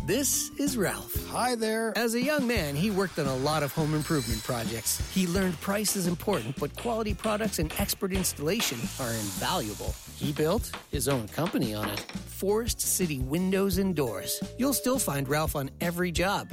This is Ralph. Hi there. As a young man, he worked on a lot of home improvement projects. He learned price is important, but quality products and expert installation are invaluable. He built his own company on it. Forest City Windows and Doors. You'll still find Ralph on every job.